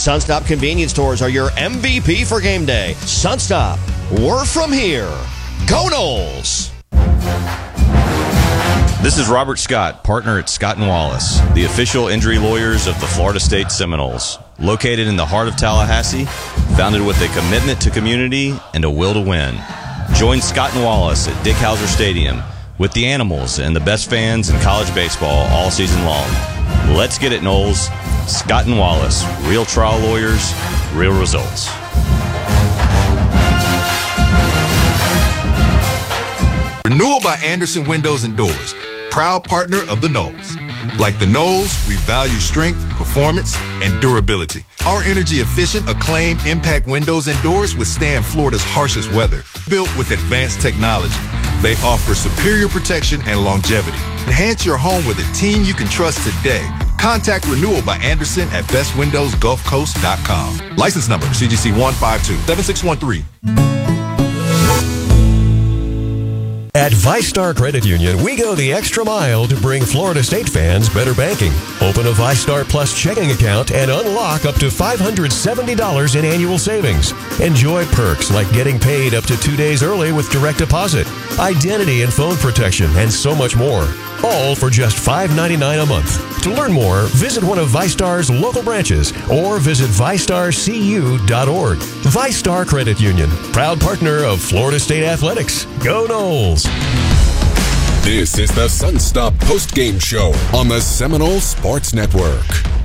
Sunstop convenience stores are your MVP for game day. Sunstop, we're from here. Go Noles! This is Robert Scott, partner at Scott & Wallace, the official injury lawyers of the Florida State Seminoles. Located in the heart of Tallahassee, founded with a commitment to community and a will to win. Join Scott & Wallace at Dick Howser Stadium with the Animals and the best fans in college baseball all season long. Let's get it, Noles. Scott & Wallace, real trial lawyers, real results. Renewal by Anderson Windows and Doors, proud partner of the Noles. Like the Noles, we value strength, performance, and durability. Our energy-efficient, acclaimed impact windows and doors withstand Florida's harshest weather. Built with advanced technology, they offer superior protection and longevity. Enhance your home with a team you can trust today. Contact Renewal by Anderson at bestwindowsgulfcoast.com. License number CGC 1527613. At ViStar Credit Union, we go the extra mile to bring Florida State fans better banking. Open a ViStar Plus checking account and unlock up to $570 in annual savings. Enjoy perks like getting paid up to 2 days early with direct deposit, identity and phone protection, and so much more. All for just $5.99 a month. To learn more, visit one of ViStar's local branches or visit ViStarCU.org. ViStar Credit Union, proud partner of Florida State Athletics. Go Noles! This is the Sunstop postgame show on the Seminole Sports Network.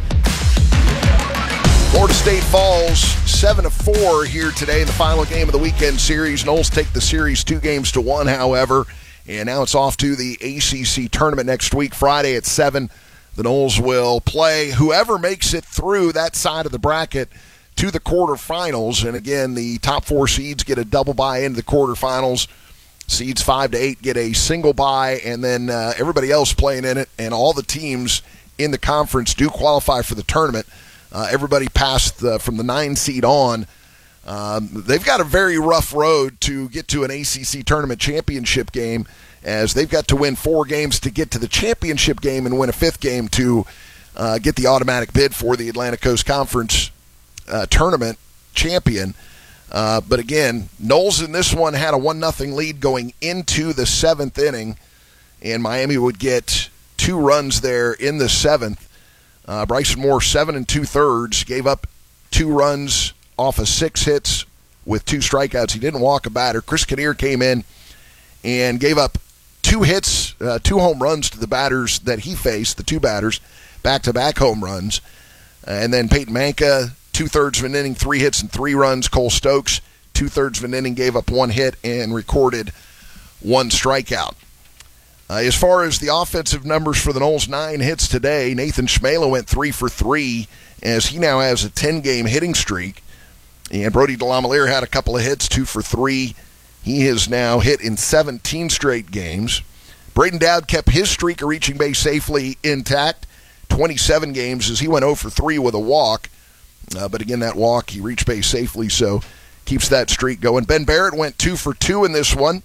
Florida State falls 7-4 here today in the final game of the weekend series. Noles take the series 2-1, however. And now it's off to the ACC tournament next week, Friday at 7. The Noles will play whoever makes it through that side of the bracket to the quarterfinals. And again, the top 4 seeds get a double bye into the quarterfinals. Seeds 5 to 8 get a single bye, and then everybody else playing in it, and all the teams in the conference do qualify for the tournament. Everybody past from the 9 seed on. They've got a very rough road to get to an ACC tournament championship game, as they've got to win 4 games to get to the championship game and win a 5th game to get the automatic bid for the Atlantic Coast Conference tournament champion. But again, Noles in this one had a 1-0 lead going into the 7th inning, and Miami would get 2 runs there in the 7th. Bryson Moore, 7 2/3, gave up 2 runs off of 6 hits with 2 strikeouts. He didn't walk a batter. Chris Kinnear came in and gave up 2 hits, 2 home runs to the batters that he faced, the 2 batters, back-to-back home runs. And then Peyton Manka, 2/3 of an inning, 3 hits and 3 runs. Cole Stokes, 2/3 of an inning, gave up 1 hit and recorded 1 strikeout. As far as the offensive numbers for the Noles, 9 hits today. Nathan Schmela went 3 for 3, as he now has a 10-game hitting streak. And Brody DeLamielleure had a couple of hits, 2 for 3. He has now hit in 17 straight games. Braden Dowd kept his streak of reaching base safely intact, 27 games, as he went 0 for 3 with a walk. But again, that walk, he reached base safely, so keeps that streak going. Ben Barrett went 2 for 2 in this one.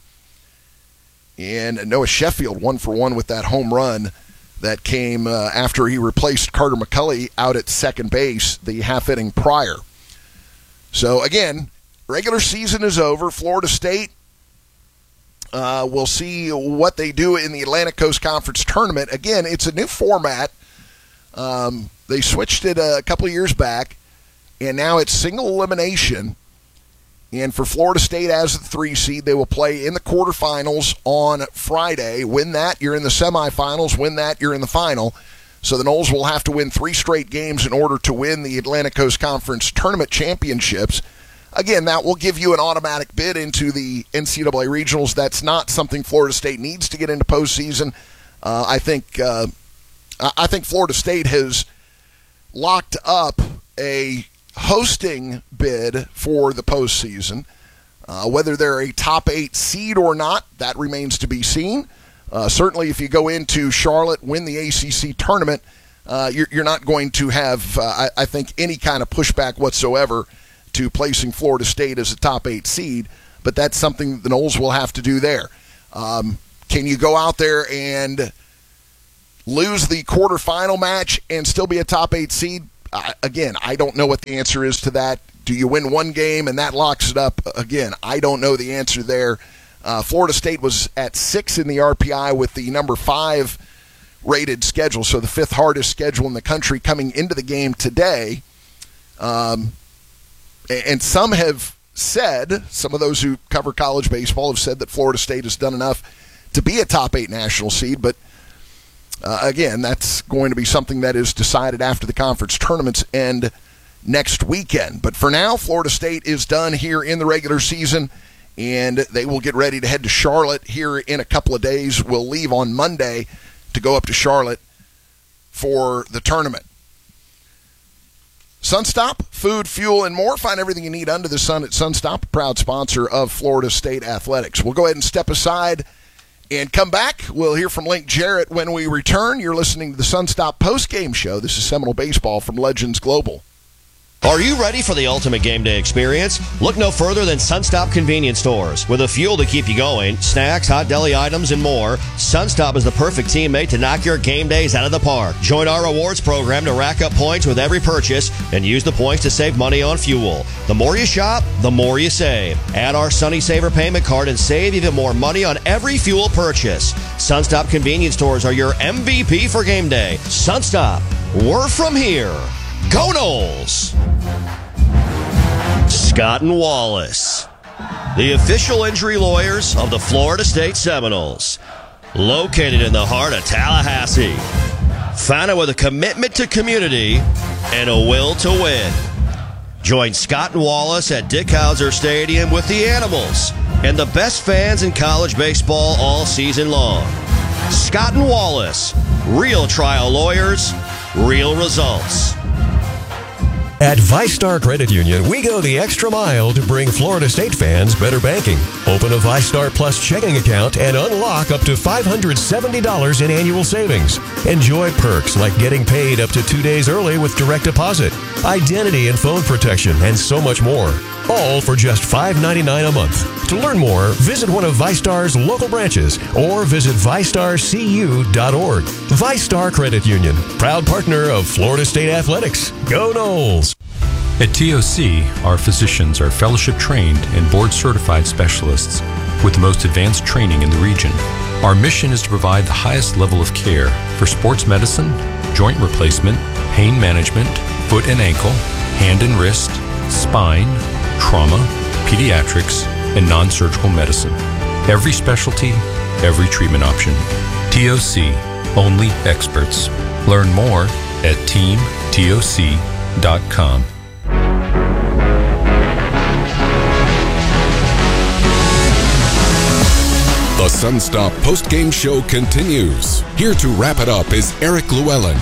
And Noah Sheffield 1 for 1 with that home run that came after he replaced Carter McCulley out at second base the half inning prior. So again, regular season is over. Florida State, we'll see what they do in the Atlantic Coast Conference tournament. Again, it's a new format. They switched it a couple of years back, and now it's single elimination. And for Florida State as the 3 seed, they will play in the quarterfinals on Friday. Win that, you're in the semifinals. Win that, you're in the final. So the Noles will have to win 3 straight games in order to win the Atlantic Coast Conference Tournament Championships. Again, that will give you an automatic bid into the NCAA Regionals. That's not something Florida State needs to get into postseason. I think Florida State has locked up a hosting bid for the postseason. Whether they're a top 8 seed or not, that remains to be seen. Certainly, if you go into Charlotte, win the ACC tournament, you're not going to have, I think, any kind of pushback whatsoever to placing Florida State as a top 8 seed. But that's something the Noles will have to do there. Can you go out there and lose the quarterfinal match and still be a top 8 seed? Again, I don't know what the answer is to that. Do you win one game and that locks it up? Again, I don't know the answer there. Florida State was at 6 in the RPI with the number 5 rated schedule, so the 5th hardest schedule in the country coming into the game today. And some have said, some of those who cover college baseball have said that Florida State has done enough to be a top 8 national seed, but again, that's going to be something that is decided after the conference tournaments end next weekend. But for now, Florida State is done here in the regular season, and they will get ready to head to Charlotte here in a couple of days. We'll leave on Monday to go up to Charlotte for the tournament. Sunstop, food, fuel, and more. Find everything you need under the sun at Sunstop, a proud sponsor of Florida State Athletics. We'll go ahead and step aside and come back. We'll hear from Link Jarrett when we return. You're listening to the Sunstop postgame show. This is Seminole Baseball from Legends Global. Are you ready for the ultimate game day experience? Look no further than Sunstop Convenience Stores. With the fuel to keep you going, snacks, hot deli items, and more, Sunstop is the perfect teammate to knock your game days out of the park. Join our rewards program to rack up points with every purchase and use the points to save money on fuel. The more you shop, the more you save. Add our Sunny Saver payment card and save even more money on every fuel purchase. Sunstop Convenience Stores are your MVP for game day. Sunstop, we're from here. Go Noles! Scott and Wallace, the official injury lawyers of the Florida State Seminoles, located in the heart of Tallahassee, founded with a commitment to community and a will to win. Join Scott and Wallace at Dick Howser Stadium with the Animals and the best fans in college baseball all season long. Scott and Wallace, real trial lawyers, real results. At ViStar Credit Union, we go the extra mile to bring Florida State fans better banking. Open a ViStar Plus checking account and unlock up to $570 in annual savings. Enjoy perks like getting paid up to 2 days early with direct deposit, identity and phone protection, and so much more. All for just $5.99 a month. To learn more, visit one of ViStar's local branches or visit ViStarCU.org. ViStar Credit Union, proud partner of Florida State Athletics. Go Noles! At TOC, our physicians are fellowship trained and board certified specialists with the most advanced training in the region. Our mission is to provide the highest level of care for sports medicine, joint replacement, pain management, foot and ankle, hand and wrist, spine, trauma, pediatrics, and non-surgical medicine. Every specialty, every treatment option. TOC, only experts. Learn more at teamtoc.com. The Sunstop postgame show continues. Here to wrap it up is Eric Llewellyn.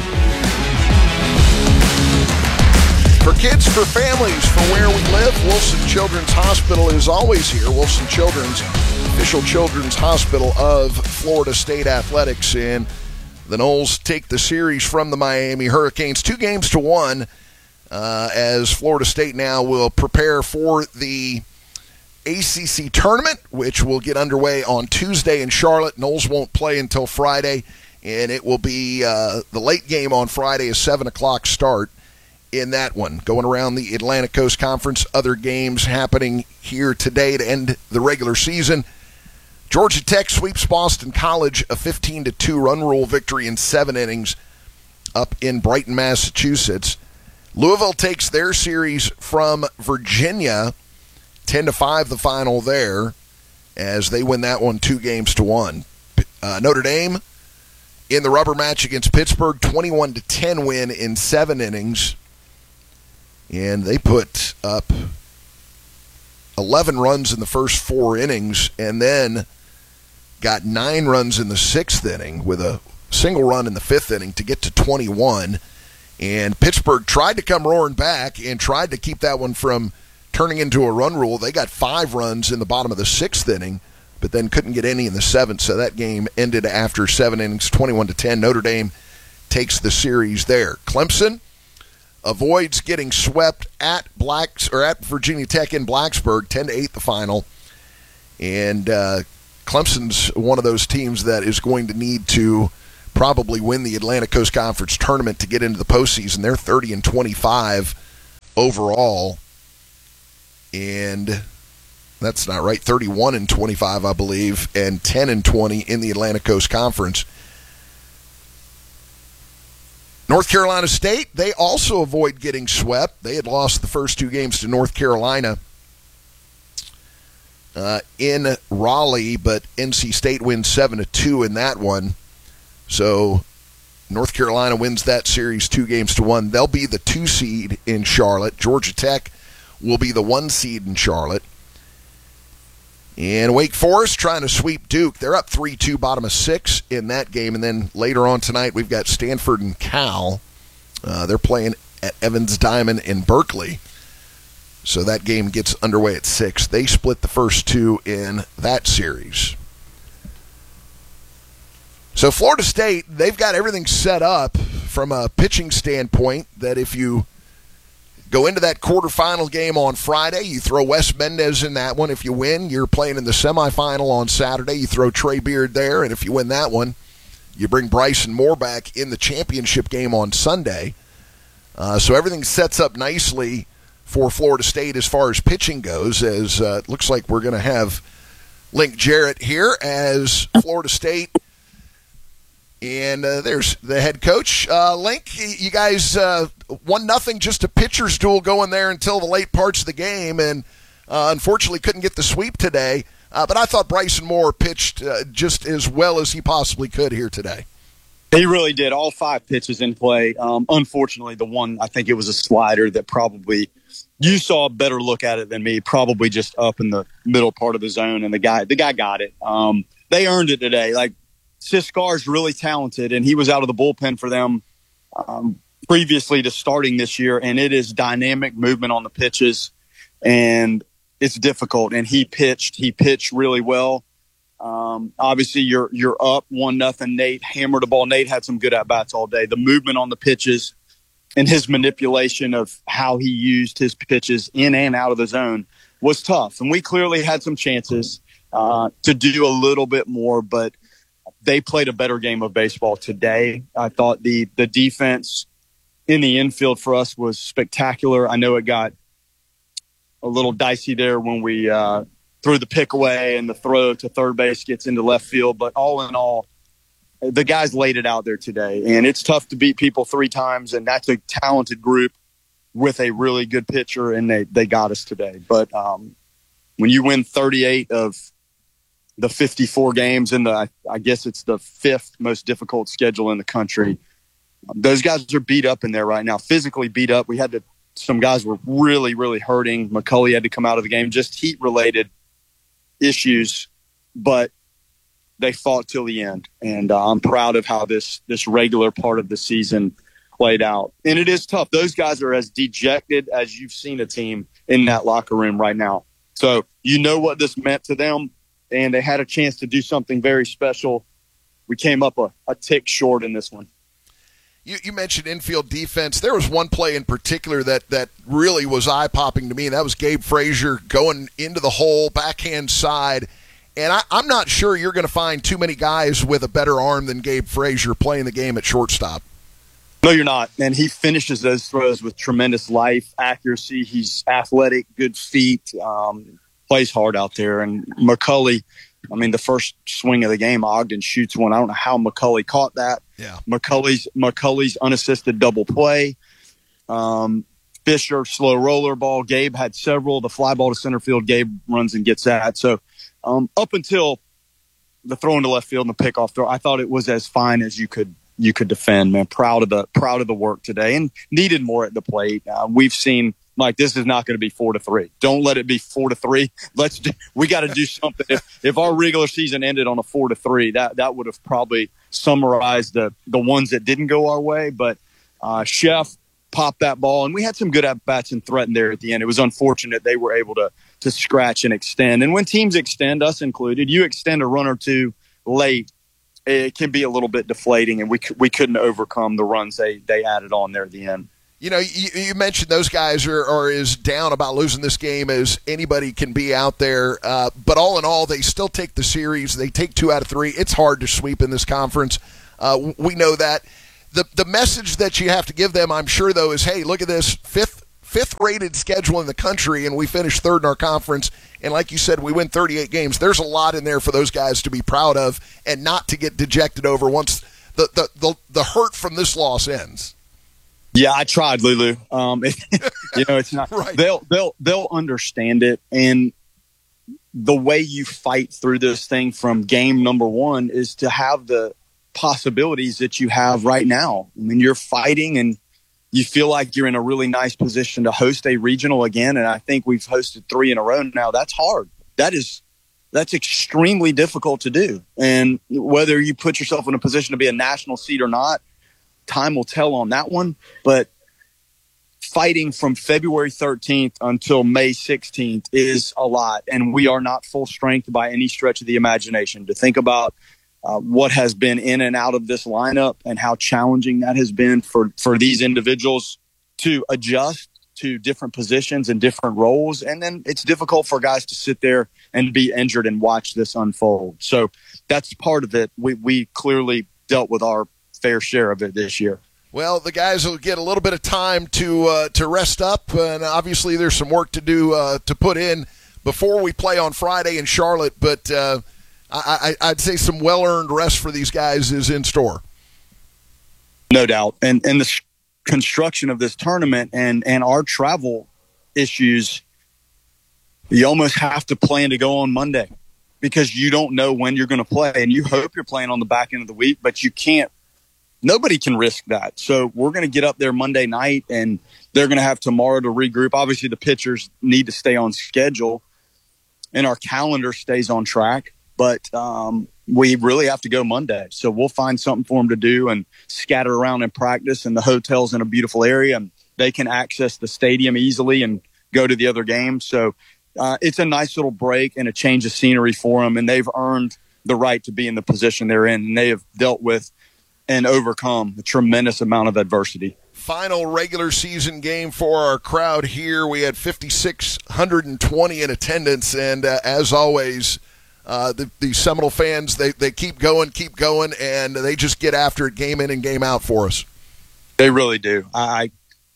For kids, for families, for where we live, Wilson Children's Hospital is always here. Wilson Children's, official children's hospital of Florida State Athletics. And the Noles take the series from the Miami Hurricanes 2-1 as Florida State now will prepare for the ACC tournament, which will get underway on Tuesday in Charlotte. Noles won't play until Friday, and it will be the late game on Friday, a 7 o'clock start in that one. Going around the Atlantic Coast Conference, other games happening here today to end the regular season. Georgia Tech sweeps Boston College, a 15-2 run rule victory in 7 innings up in Brighton, Massachusetts. Louisville takes their series from Virginia, 10-5 the final there, as they win that one 2-1. Notre Dame in the rubber match against Pittsburgh, 21-10 win in 7 innings. And they put up 11 runs in the first 4 innings and then got 9 runs in the 6th inning with a single run in the 5th inning to get to 21. And Pittsburgh tried to come roaring back and tried to keep that one from turning into a run rule. They got 5 runs in the bottom of the 6th inning, but then couldn't get any in the 7th. So that game ended after 7 innings, 21-10. Notre Dame takes the series there. Clemson avoids getting swept at Virginia Tech in Blacksburg, 10-8 the final. And Clemson's one of those teams that is going to need to probably win the Atlantic Coast Conference tournament to get into the postseason. They're 30-25 overall, and that's not right. 31-25, I believe, and 10-20 in the Atlantic Coast Conference. North Carolina State, they also avoid getting swept. They had lost the first 2 games to North Carolina in Raleigh, but NC State wins 7-2 in that one. So North Carolina wins that series 2-1. They'll be the 2 seed in Charlotte. Georgia Tech will be the 1 seed in Charlotte. And Wake Forest trying to sweep Duke. They're up 3-2, bottom of 6 in that game. And then later on tonight, we've got Stanford and Cal. They're playing at Evans Diamond in Berkeley. So that game gets underway at 6. They split the first 2 in that series. So Florida State, they've got everything set up from a pitching standpoint that if you go into that quarterfinal game on Friday, you throw Wes Mendez in that one. If you win, you're playing in the semifinal on Saturday. You throw Trey Beard there, and if you win that one, you bring Bryson Moore back in the championship game on Sunday. So everything sets up nicely for Florida State as far as pitching goes, as it looks like we're going to have Link Jarrett here as Florida State. And there's the head coach. Link, you guys 1-0, just a pitcher's duel going there until the late parts of the game, and unfortunately couldn't get the sweep today. But I thought Bryson Moore pitched just as well as he possibly could here today. He really did. All 5 pitches in play. Unfortunately, the one, I think it was a slider that probably you saw a better look at it than me, probably just up in the middle part of the zone, and the guy got it. They earned it today. Like, Siskar's really talented, and he was out of the bullpen for them previously to starting this year, and it is dynamic movement on the pitches, and it's difficult. And he pitched really well. Obviously, you're up 1-0. Nate hammered the ball. Nate had some good at-bats all day. The movement on the pitches and his manipulation of how he used his pitches in and out of the zone was tough. And we clearly had some chances to do a little bit more, but they played a better game of baseball today. I thought the defense in the infield for us was spectacular. I know it got a little dicey there when we threw the pick away and the throw to third base gets into left field. But all in all, the guys laid it out there today. And it's tough to beat people 3 times, and that's a talented group with a really good pitcher, and they got us today. But when you win 38 of the 54 games in I guess it's the 5th most difficult schedule in the country. Those guys are beat up in there right now, physically beat up. Some guys were really, really hurting. McCulley had to come out of the game, just heat-related issues, but they fought till the end. And I'm proud of how this regular part of the season played out. And it is tough. Those guys are as dejected as you've seen a team in that locker room right now. So you know what this meant to them. And they had a chance to do something very special. We came up a tick short in this one. You mentioned infield defense. There was one play in particular that really was eye-popping to me, and that was Gabe Frazier going into the hole, backhand side. And I'm not sure you're going to find too many guys with a better arm than Gabe Frazier playing the game at shortstop. No, you're not. And he finishes those throws with tremendous life, accuracy. He's athletic, good feet, plays hard out there. And McCulley, I mean, the first swing of the game, Ogden shoots one. I don't know how McCulley caught that. Yeah. McCulley's unassisted double play. Fisher, slow roller ball. Gabe had several. The fly ball to center field, Gabe runs and gets that. So up until the throw into left field and the pickoff throw, I thought it was as fine as you could defend, man. Proud of the work today, and needed more at the plate. We've seen, Mike, this is not going to be 4-3. Don't let it be 4-3. We got to do something. If our regular season ended on a 4-3, that would have probably summarized the ones that didn't go our way. But Chef popped that ball, and we had some good at-bats and threatened there at the end. It was unfortunate they were able to scratch and extend. And when teams extend, us included, you extend a run or two late, it can be a little bit deflating, and we couldn't overcome the runs they added on there at the end. You know, you mentioned those guys are as down about losing this game as anybody can be out there. But all in all, they still take the series. They take 2 out of 3. It's hard to sweep in this conference. We know that. The message that you have to give them, I'm sure, though, is, hey, look at this fifth-rated schedule in the country, and we finished third in our conference. And like you said, we win 38 games. There's a lot in there for those guys to be proud of and not to get dejected over once the hurt from this loss ends. Yeah, I tried, Lulu. It's not right. They'll understand it, and the way you fight through this thing from game number one is to have the possibilities that you have right now. I mean, you're fighting and you feel like you're in a really nice position to host a regional again. And I think we've hosted 3 in a row now. That's hard. That's extremely difficult to do. And whether you put yourself in a position to be a national seed or not, time will tell on that one. But fighting from February 13th until May 16th is a lot. And we are not full strength by any stretch of the imagination. To think about what has been in and out of this lineup and how challenging that has been for these individuals to adjust to different positions and different roles. And then it's difficult for guys to sit there and be injured and watch this unfold. So that's part of it. We clearly dealt with our fair share of it this year. Well, the guys will get a little bit of time to rest up, and obviously there's some work to do to put in before we play on Friday in Charlotte, but I'd say some well-earned rest for these guys is in store. No doubt. And the construction of this tournament and our travel issues, you almost have to plan to go on Monday because you don't know when you're going to play, and you hope you're playing on the back end of the week, but you can't. Nobody can risk that. So we're going to get up there Monday night, and they're going to have tomorrow to regroup. Obviously, the pitchers need to stay on schedule, and our calendar stays on track. But we really have to go Monday. So we'll find something for them to do and scatter around and practice. And the hotel's in a beautiful area, and they can access the stadium easily and go to the other games. So it's a nice little break and a change of scenery for them, and they've earned the right to be in the position they're in. And they have dealt with and overcome a tremendous amount of adversity. Final regular season game for our crowd here. We had 5,620 in attendance, and as always, the Seminole fans, they keep going, and they just get after it game in and game out for us. They really do. I'm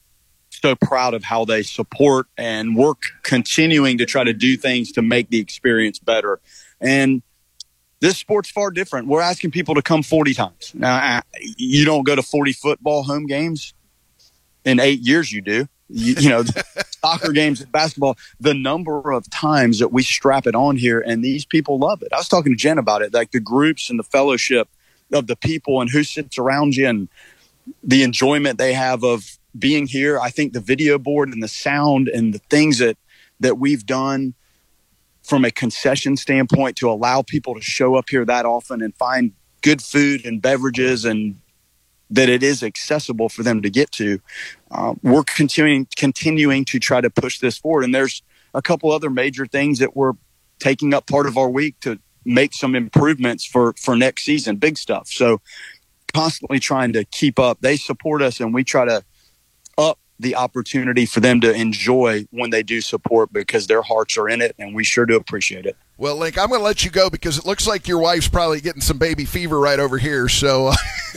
so proud of how they support, and we're continuing to try to do things to make the experience better. And this sport's far different. We're asking people to come 40 times. Now, you don't go to 40 football home games. In 8 years, you do. You know, soccer games, basketball, the number of times that we strap it on here, and these people love it. I was talking to Jen about it, like the groups and the fellowship of the people and who sits around you and the enjoyment they have of being here. I think the video board and the sound and the things that we've done from a concession standpoint to allow people to show up here that often and find good food and beverages and that it is accessible for them to get to. We're continuing to try to push this forward. And there's a couple other major things that we're taking up part of our week to make some improvements for next season, big stuff. So constantly trying to keep up. They support us, and we try to up the opportunity for them to enjoy when they do support because their hearts are in it, and we sure do appreciate it. Well, Link, I'm going to let you go because it looks like your wife's probably getting some baby fever right over here. So,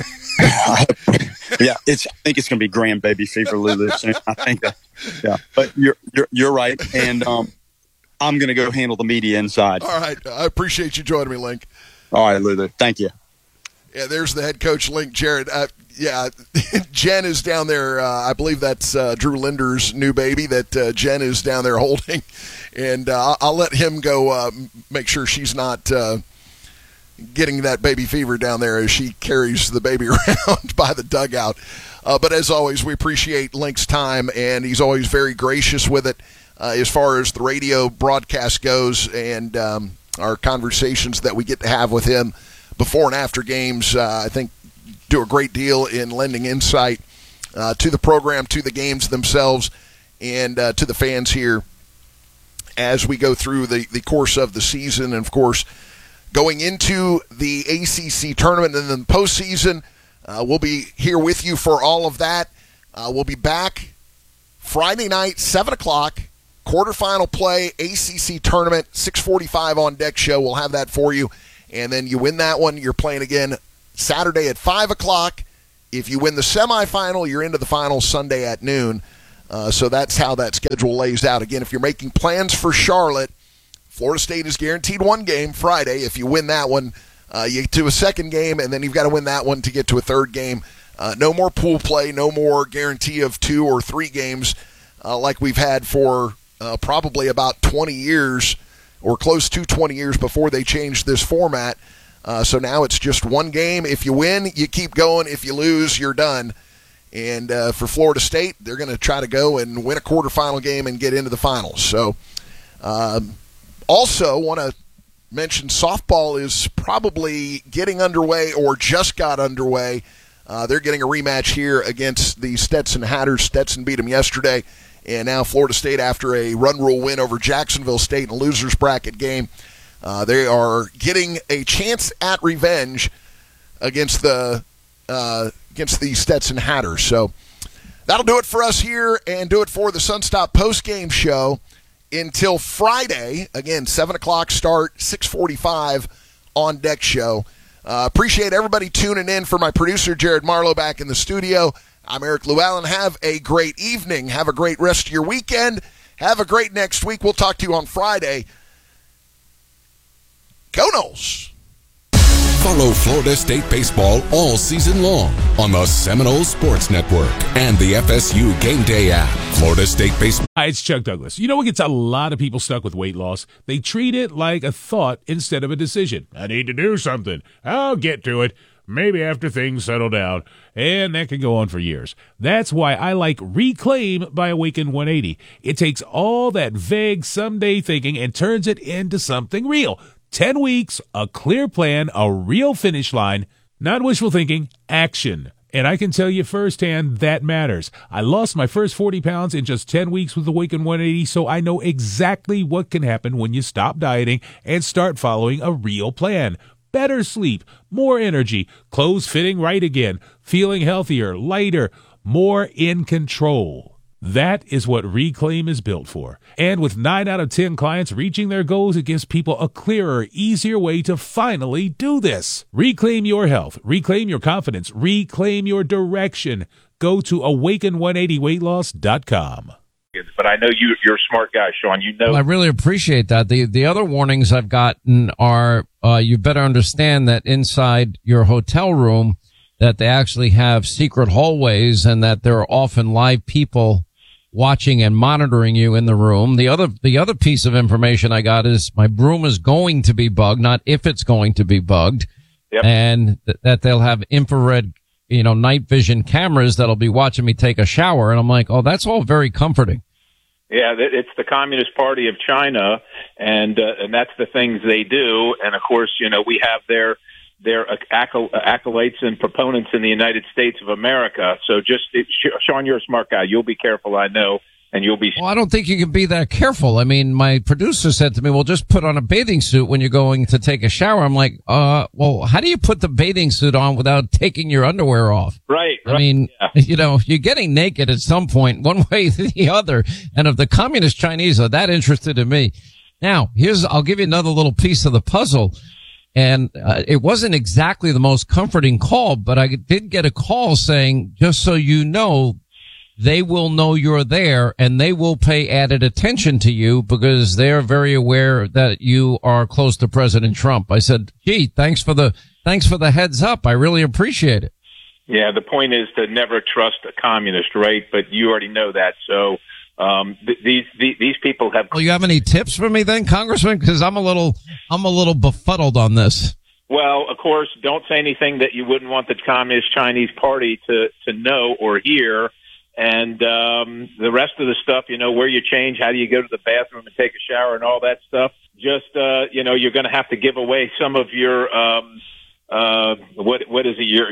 yeah, I think it's going to be grandbaby fever, Lulu. So I think that, yeah, but you're right, and I'm going to go handle the media inside. All right, I appreciate you joining me, Link. All right, Lulu, thank you. Yeah, there's the head coach, Link Jarrett. Yeah, Jen is down there. I believe that's Drew Linder's new baby that Jen is down there holding. And I'll let him go make sure she's not getting that baby fever down there as she carries the baby around by the dugout. But as always, we appreciate Link's time, and he's always very gracious with it as far as the radio broadcast goes and our conversations that we get to have with him before and after games. I think do a great deal in lending insight to the program, to the games themselves, and to the fans here as we go through the course of the season. And, of course, going into the ACC tournament and then the postseason, we'll be here with you for all of that. We'll be back Friday night, 7 o'clock, quarterfinal play, ACC tournament, 6:45 on deck show. We'll have that for you. And then you win that one, you're playing again Saturday at 5 o'clock. If you win the semifinal, you're into the final Sunday at noon. So that's how that schedule lays out. Again, if you're making plans for Charlotte, Florida State is guaranteed one game Friday. If you win that one, you get to a second game, and then you've got to win that one to get to a third game. No more pool play, no more guarantee of 2 or 3 games like we've had for probably about 20 years or close to 20 years before they changed this format. So now it's just one game. If you win, you keep going. If you lose, you're done. And for Florida State, they're going to try to go and win a quarterfinal game and get into the finals. So also want to mention softball is probably getting underway or just got underway. They're getting a rematch here against the Stetson Hatters. Stetson beat them yesterday. And now Florida State, after a run rule win over Jacksonville State in a loser's bracket game, they are getting a chance at revenge against the Stetson Hatters. So that'll do it for us here and do it for the Sunstop postgame show until Friday. Again, 7 o'clock start, 6:45 on deck show. Appreciate everybody tuning in. For my producer, Jared Marlowe, back in the studio, I'm Eric Llewellyn. Have a great evening. Have a great rest of your weekend. Have a great next week. We'll talk to you on Friday. Go Noles! Follow Florida State baseball all season long on the Seminole Sports Network and the FSU Game Day app. Florida State baseball. Hi, it's Chuck Douglas. You know what gets a lot of people stuck with weight loss? They treat it like a thought instead of a decision. I need to do something. I'll get to it. Maybe after things settle down. And that can go on for years. That's why I like Reclaim by Awaken 180. It takes all that vague someday thinking and turns it into something real. 10 weeks, a clear plan, a real finish line, not wishful thinking, action. And I can tell you firsthand that matters. I lost my first 40 pounds in just 10 weeks with Awaken 180, so I know exactly what can happen when you stop dieting and start following a real plan. Better sleep, more energy, clothes fitting right again, feeling healthier, lighter, more in control. That is what Reclaim is built for. And with 9 out of 10 clients reaching their goals, it gives people a clearer, easier way to finally do this. Reclaim your health. Reclaim your confidence. Reclaim your direction. Go to awaken180weightloss.com. But I know you're a smart guy, Sean. You know. Well, I really appreciate that. The other warnings I've gotten are you better understand that inside your hotel room that they actually have secret hallways and that there are often live people watching and monitoring you in the room. The other piece of information I got is my room is going to be bugged, not if it's going to be bugged. Yep. And that they'll have infrared, night vision cameras that'll be watching me take a shower. And I'm like, oh, that's all very comforting. Yeah, it's the Communist Party of China, and that's the things they do. And of course, we have their acolytes and proponents in the United States of America. So Sean, you're a smart guy. You'll be careful, I know, and you'll be... Well, I don't think you can be that careful. I mean, my producer said to me, well, just put on a bathing suit when you're going to take a shower. I'm like, well, how do you put the bathing suit on without taking your underwear off? Right. I mean, yeah. You're getting naked at some point, one way or the other. And if the communist Chinese are that interested in me... Now, I'll give you another little piece of the puzzle. And it wasn't exactly the most comforting call, but I did get a call saying, just so you know, they will know you're there and they will pay added attention to you because they're very aware that you are close to President Trump. I said, gee, thanks for the heads up. I really appreciate it. Yeah, the point is to never trust a communist, right? But you already know that. So these people have. Well, you have any tips for me then, Congressman? Because I'm a little befuddled on this. Well, of course, don't say anything that you wouldn't want the Communist Chinese Party to know or hear. And the rest of the stuff, where you change, how do you go to the bathroom and take a shower and all that stuff. Just, you're going to have to give away some of your, what is it? You're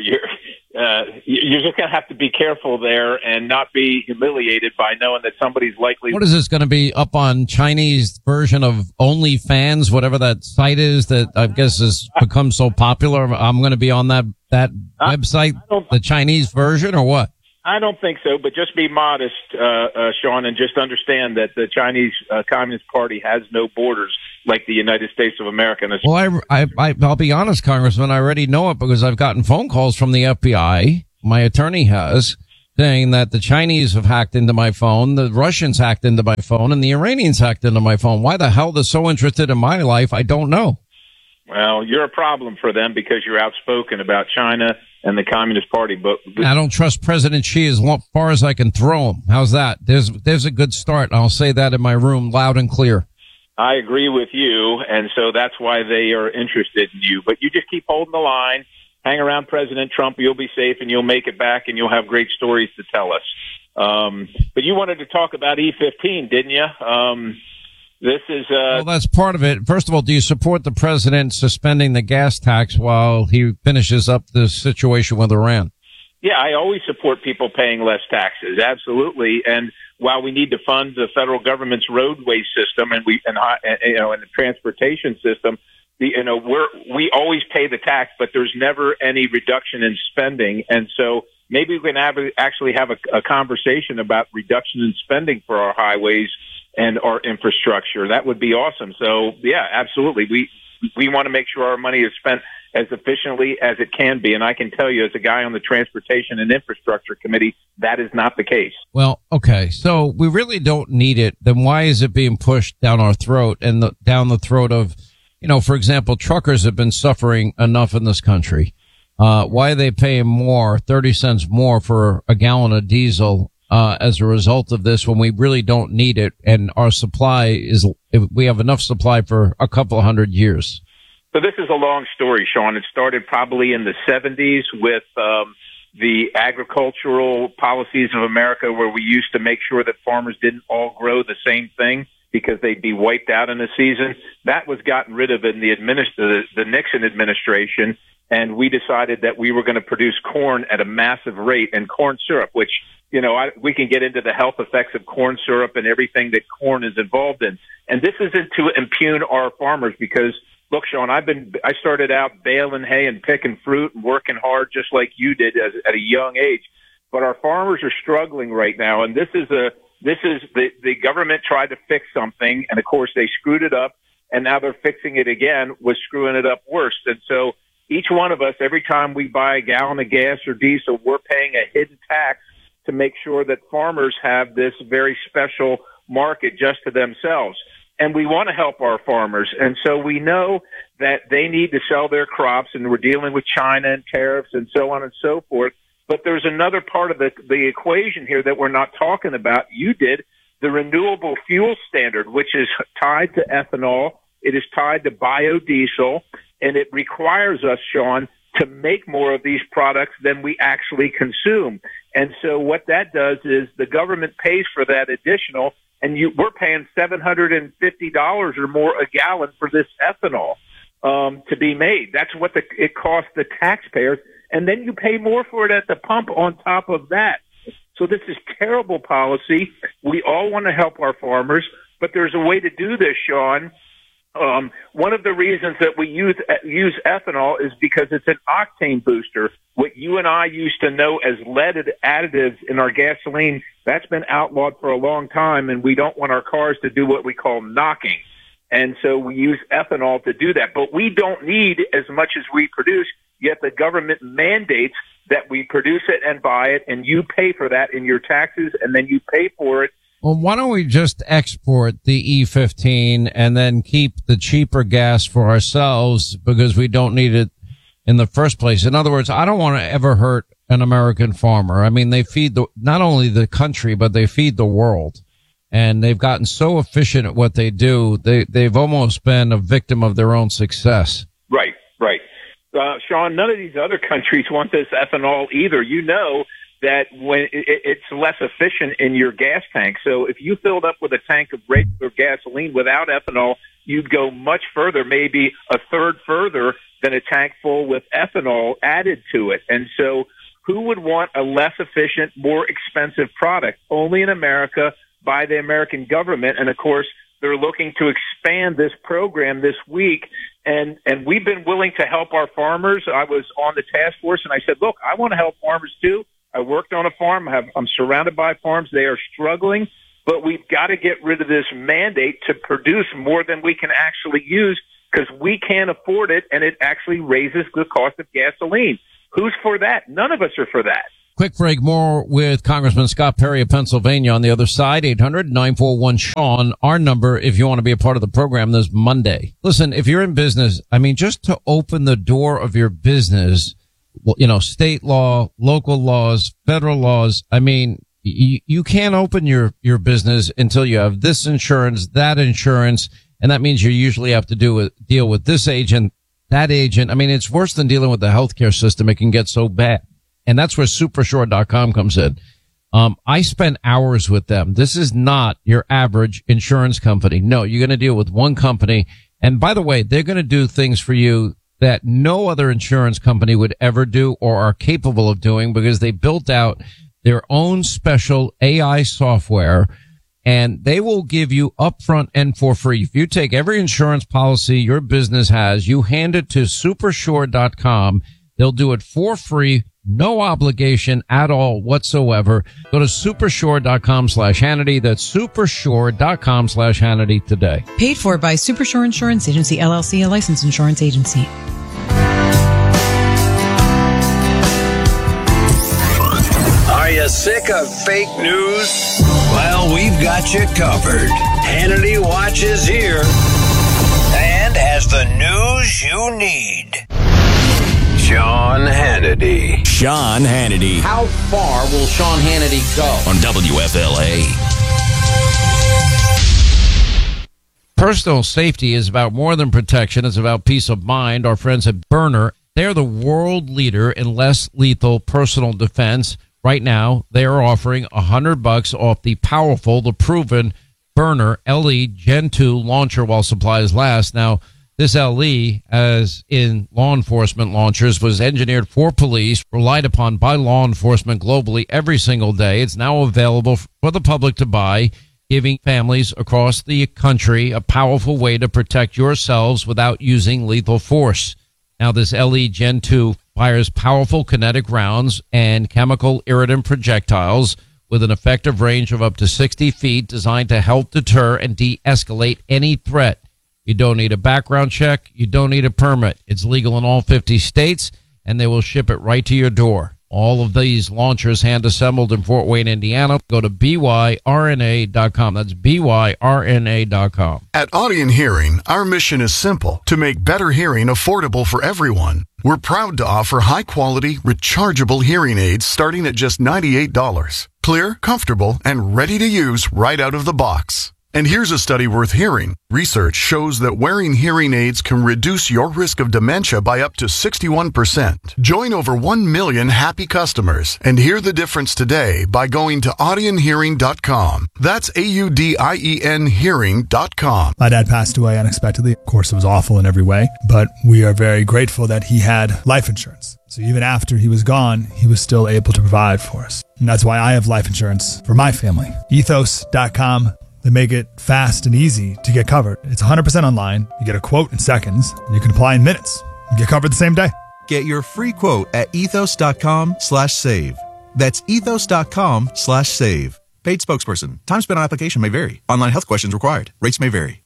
just going to have to be careful there and not be humiliated by knowing that somebody's likely. What is this going to be up on Chinese version of OnlyFans, whatever that site is that I guess has become so popular? I'm going to be on that website, the Chinese version, or what? I don't think so, but just be modest, Sean, and just understand that the Chinese Communist Party has no borders like the United States of America. Well, I'll be honest, Congressman, I already know it because I've gotten phone calls from the FBI. My attorney has, saying that the Chinese have hacked into my phone, the Russians hacked into my phone, and the Iranians hacked into my phone. Why the hell they're so interested in my life, I don't know. Well, you're a problem for them because you're outspoken about China and the Communist Party. But I don't trust President Xi as far as I can throw him. How's that? There's a good start. I'll say that in my room loud and clear. I agree with you, and so that's why they are interested in you. But you just keep holding the line. Hang around President Trump. You'll be safe, and you'll make it back, and you'll have great stories to tell us. But you wanted to talk about E15, didn't you? This is well, that's part of it. First of all, do you support the president suspending the gas tax while he finishes up the situation with Iran? Yeah, I always support people paying less taxes. Absolutely. And while we need to fund the federal government's roadway system and the transportation system, we always pay the tax, but there's never any reduction in spending. And so maybe we can actually have a conversation about reduction in spending for our highways and our infrastructure. That would be awesome. So, yeah, absolutely. We want to make sure our money is spent as efficiently as it can be. And I can tell you, as a guy on the Transportation and Infrastructure Committee, that is not the case. Well, okay. So we really don't need it. Then why is it being pushed down our throat and down the throat of, for example, truckers have been suffering enough in this country. Why are they paying more, 30 cents more for a gallon of diesel as a result of this when we really don't need it? And our supply we have enough supply for a couple of 100 years. So this is a long story, Sean. It started probably in the 70s with the agricultural policies of America, where we used to make sure that farmers didn't all grow the same thing because they'd be wiped out in a season. That was gotten rid of in the Nixon administration, and we decided that we were going to produce corn at a massive rate, and corn syrup, which, we can get into the health effects of corn syrup and everything that corn is involved in. And this isn't to impugn our farmers because, look, Sean, I started out baling hay and picking fruit and working hard just like you did at a young age. But our farmers are struggling right now, and the government tried to fix something, and of course they screwed it up, and now they're fixing it again with screwing it up worse. And so each one of us, every time we buy a gallon of gas or diesel, we're paying a hidden tax to make sure that farmers have this very special market just to themselves. And we want to help our farmers. And so we know that they need to sell their crops, and we're dealing with China and tariffs and so on and so forth. But there's another part of the equation here that we're not talking about. You did the renewable fuel standard, which is tied to ethanol. It is tied to biodiesel, and it requires us, Sean, to make more of these products than we actually consume. And so what that does is the government pays for that additional, and we're paying $750 or more a gallon for this ethanol to be made. That's what it costs the taxpayers. And then you pay more for it at the pump on top of that. So this is terrible policy. We all want to help our farmers, but there's a way to do this, Sean. One of the reasons that we use ethanol is because it's an octane booster. What you and I used to know as lead additives in our gasoline, that's been outlawed for a long time, and we don't want our cars to do what we call knocking. And so we use ethanol to do that. But we don't need as much as we produce, yet the government mandates that we produce it and buy it, and you pay for that in your taxes, and then you pay for it. Well, why don't we just export the E15 and then keep the cheaper gas for ourselves because we don't need it in the first place? In other words, I don't want to ever hurt an American farmer. I mean, they feed not only the country, but they feed the world. And they've gotten so efficient at what they do, they've almost been a victim of their own success. Right. Sean, none of these other countries want this ethanol either. You know that when it's less efficient in your gas tank. So if you filled up with a tank of regular gasoline without ethanol, you'd go much further, maybe a third further than a tank full with ethanol added to it. And so who would want a less efficient, more expensive product? Only in America by the American government. And of course, they're looking to expand this program this week. And we've been willing to help our farmers. I was on the task force and I said, look, I want to help farmers too. I worked on a farm. I'm surrounded by farms. They are struggling, but we've got to get rid of this mandate to produce more than we can actually use because we can't afford it, and it actually raises the cost of gasoline. Who's for that? None of us are for that. Quick break, more with Congressman Scott Perry of Pennsylvania on the other side, 800-941-SEAN, our number if you want to be a part of the program this Monday. Listen, if you're in business, I mean, just to open the door of your business, you know, state law, local laws, federal laws, I mean, you can't open your business until you have this insurance, that insurance, and that means you usually have to deal with this agent, that agent. I mean, it's worse than dealing with the healthcare system. It can get so bad. And that's where Supersure.com comes in. I spent hours with them. This is not your average insurance company. No, you're going to deal with one company. And by the way, they're going to do things for you that no other insurance company would ever do or are capable of doing because they built out their own special AI software, and they will give you upfront and for free. If you take every insurance policy your business has, you hand it to Supersure.com. They'll do it for free. No obligation at all whatsoever. Go to Supersure.com/Hannity. That's Supersure.com/Hannity today. Paid for by Supersure Insurance Agency, LLC, a licensed insurance agency. Are you sick of fake news? Well, we've got you covered. Hannity watches here and has the news you need. Sean Hannity. Sean Hannity. How far will Sean Hannity go? On WFLA. Personal safety is about more than protection. It's about peace of mind. Our friends at Byrna, they're the world leader in less lethal personal defense. Right now, they are offering $100 off the powerful, the proven Byrna LE Gen 2 launcher while supplies last. Now, this LE, as in law enforcement launchers, was engineered for police, relied upon by law enforcement globally every single day. It's now available for the public to buy, giving families across the country a powerful way to protect yourselves without using lethal force. Now, this LE Gen 2 fires powerful kinetic rounds and chemical irritant projectiles with an effective range of up to 60 feet, designed to help deter and de-escalate any threat. You don't need a background check. You don't need a permit. It's legal in all 50 states, and they will ship it right to your door. All of these launchers hand-assembled in Fort Wayne, Indiana. Go to byrna.com. That's byrna.com. At Audion Hearing, our mission is simple: to make better hearing affordable for everyone. We're proud to offer high-quality, rechargeable hearing aids starting at just $98. Clear, comfortable, and ready to use right out of the box. And here's a study worth hearing. Research shows that wearing hearing aids can reduce your risk of dementia by up to 61%. Join over 1 million happy customers and hear the difference today by going to audionhearing.com. That's AUDIEN hearing.com. My dad passed away unexpectedly. Of course, it was awful in every way, but we are very grateful that he had life insurance. So even after he was gone, he was still able to provide for us. And that's why I have life insurance for my family. Ethos.com. They make it fast and easy to get covered. It's 100% online. You get a quote in seconds, and you can apply in minutes. You get covered the same day. Get your free quote at ethos.com/save. That's ethos.com/save. Paid spokesperson. Time spent on application may vary. Online health questions required. Rates may vary.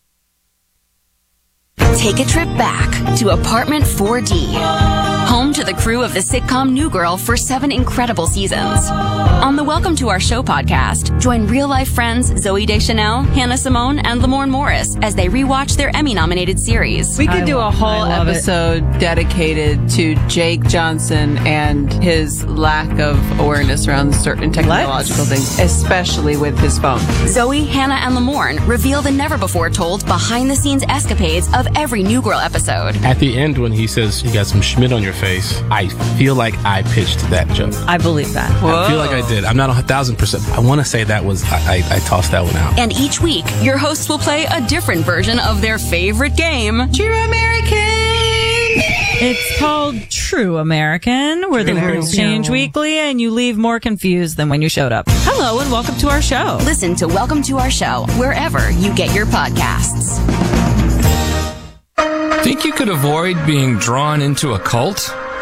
Take a trip back to Apartment 4D, home to the crew of the sitcom New Girl for 7 incredible seasons. On the Welcome to Our Show podcast, join real-life friends Zooey Deschanel, Hannah Simone, and Lamorne Morris as they rewatch their Emmy-nominated series. We could do a whole episode dedicated to Jake Johnson and his lack of awareness around certain technological things, especially with his phone. Zooey, Hannah, and Lamorne reveal the never-before-told behind-the-scenes escapades of every New Girl episode. At the end, when he says, "You got some Schmidt on your face," I feel like I pitched that joke. I believe that. I feel like I did. I'm not 1,000%. I want to say that was, I tossed that one out. And each week, your hosts will play a different version of their favorite game. True American! It's called True American, where the rules change weekly and you leave more confused than when you showed up. Hello and welcome to our show. Listen to Welcome to Our Show wherever you get your podcasts. Think you could avoid being drawn into a cult?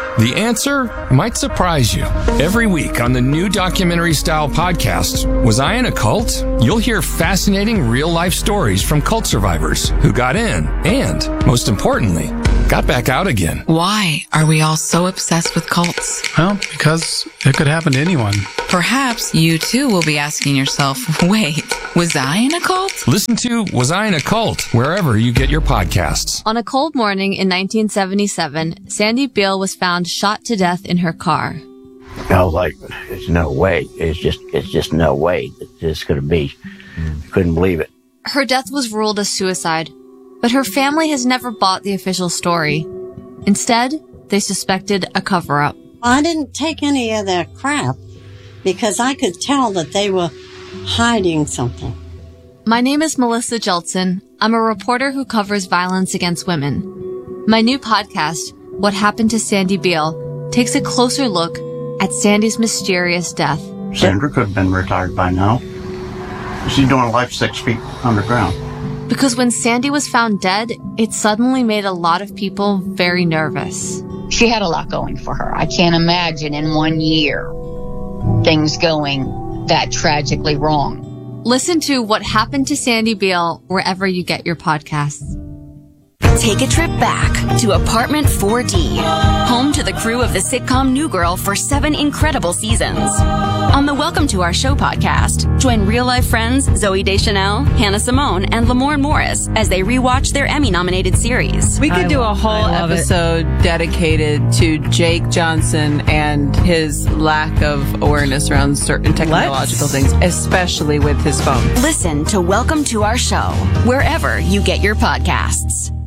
The answer might surprise you. Every week on the new documentary-style podcast, Was I in a Cult? You'll hear fascinating real-life stories from cult survivors who got in and, most importantly, got back out again. Why are we all so obsessed with cults? Well, because it could happen to anyone. Perhaps you too will be asking yourself, wait, was I in a cult? Listen to Was I in a Cult? Wherever you get your podcasts. On a cold morning in 1977, Sandy Beale was found shot to death in her car. I was like, there's no way. It's just no way that this could be. Couldn't believe it. Her death was ruled a suicide, but her family has never bought the official story. Instead, they suspected a cover-up. I didn't take any of that crap because I could tell that they were hiding something. My name is Melissa Jeltsin. I'm a reporter who covers violence against women. My new podcast, What Happened to Sandy Beale, takes a closer look at Sandy's mysterious death. Sandra could have been retired by now. She's doing life 6 feet underground. Because when Sandy was found dead, it suddenly made a lot of people very nervous. She had a lot going for her. I can't imagine in 1 year things going that tragically wrong. Listen to What Happened to Sandy Beale wherever you get your podcasts. Take a trip back to Apartment 4D, home to the crew of the sitcom New Girl for 7 incredible seasons. On the Welcome to Our Show podcast, join real-life friends Zooey Deschanel, Hannah Simone, and Lamorne Morris as they rewatch their Emmy-nominated series. We could do a whole episode dedicated to Jake Johnson and his lack of awareness around certain technological things, especially with his phone. Listen to Welcome to Our Show, wherever you get your podcasts.